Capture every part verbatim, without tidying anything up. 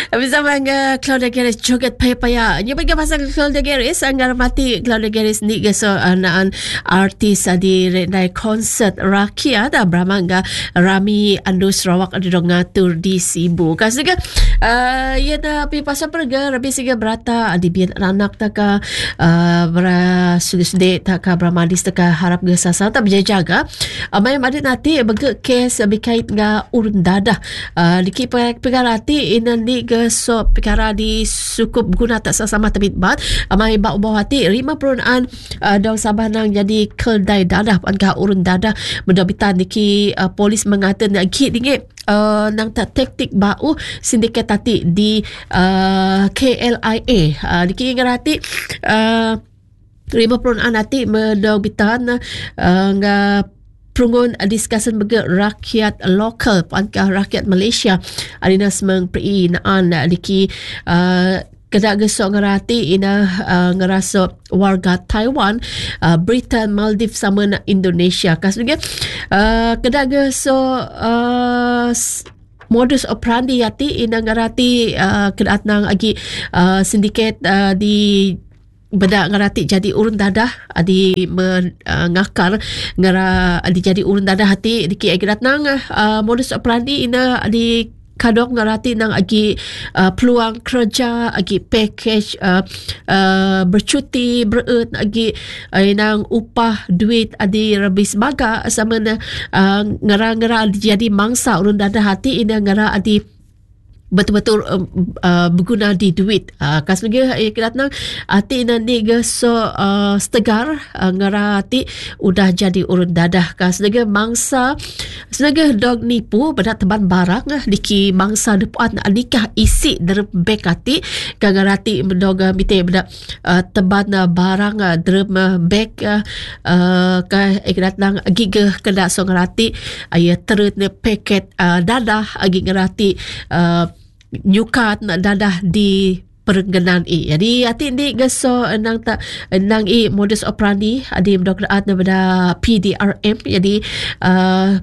Bersama dengan Claudia Garis joget paya-paya. Nya bagi pasal Claudia Garis anggar mati Claudia Garis ni geso anaan artis di renai konsert rakyat Bramangga Rami Andu Sarawak ada dong ngatur di Sibu. Kasega uh, ya na pi pasal perga rabi siga berata di bian anak taka uh, bra sude taka Bramadis taka harap gesasa tak berjaga amai madi nanti bagi kes berkait dengan urun dadah uh, di perkarati ina ni geso perkara di sukup guna tak sesama terbit bat amai bau bau hati lima perunaan uh, dong sabah nang jadi keldai dadah angka urun dadah mendabitan diki uh, polis mengatakan nak git dingit Uh, nang tak taktik bau sindiket tati di uh, K L I A uh, di kini ngerati uh, lima perunaan nanti mendabitan uh, nga perungun diskusi bagi rakyat lokal angka rakyat Malaysia adina semang perinaan diki uh, kedak gesok ngerati ina uh, ngerasa warga Taiwan uh, Britain Maldives sama na Indonesia kas juga uh, kedak gesok uh, modus operandi yati ina ngerati uh, kedak nang agi uh, sindiket uh, di bedak ngerati jadi urun dadah adi mengakar ngara adi jadi urun dadah hati diki agrat nang uh, modus operandi ina adi kadok ngerati nang agi uh, peluang kerja agi package uh, uh, bercuti bereut agi uh, nang upah duit adi rabis baga sama na uh, ngara-ngara jadi mangsa urun dadah hati ina ngara adi betul-betul uh, uh, berguna di duit uh, kas lagi eh, kedatang hati nanti geso uh, setegar uh, ngara hati udah jadi urun dadah kas lagi mangsa senaga dog nipu pada teban barang uh, diki mangsa depan nikah isi dari beg hati ngara hati mendoga mite pada uh, teban uh, barang uh, dalam uh, beg uh, uh, ka eh, kedatang giga kena so ngara hati ayah terut ne paket uh, dadah agi ngara hati uh, nyukat nak dadah di perengganan i. Jadi hati ni geso nang tak nang i modus operandi adi mendokrat daripada P D R M. Jadi uh,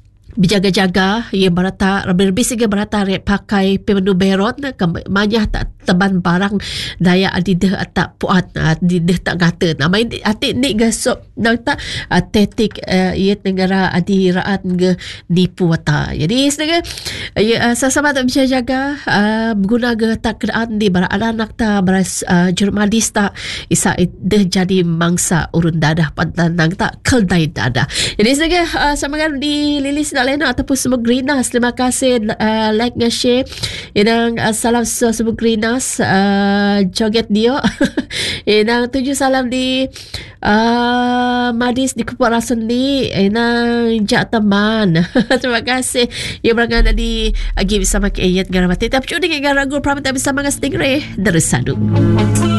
berjaga-jaga ia berata lebih sikit berata rek pakai pemendu berot manyah tak teban barang daya adi deh tak puat di deh tak gata nama hati ni gesok nang tak tetik ia negara adi raat ge nipu wata. Jadi sebagai ya sama tak bisa jaga berguna ge tak keraan di bara anak tak bara jurnalis tak isa deh jadi mangsa urun dadah pantan nang tak keldai dadah. Jadi sebagai sama kan di lilis Lena ataupun semua Greenas. Terima kasih uh, like dan share. Yang uh, salam semua Greenas uh, joget dia. Yang tujuh salam di uh, Madis di Kupara Sendi. Yang jak teman. Terima kasih. Yang berangkat di agi bersama ke ayat garamati. Tapi cuma dengan garagur pramata bersama dengan Stingray dari Sadu.